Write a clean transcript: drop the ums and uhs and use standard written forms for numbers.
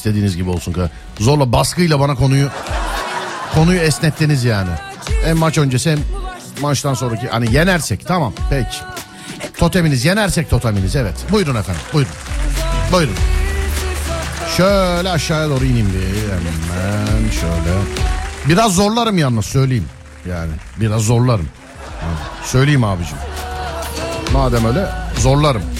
istediğiniz gibi olsun. Zorla baskıyla bana konuyu esnettiniz yani. Hem maç öncesi hem maçtan sonraki, hani yenersek tamam peki. Toteminiz, yenersek toteminiz, evet. Buyurun efendim, buyurun. Şöyle aşağıya doğru ineyim bir hemen şöyle. Biraz zorlarım yalnız, söyleyeyim. Yani biraz zorlarım. Söyleyeyim abicim. Madem öyle zorlarım.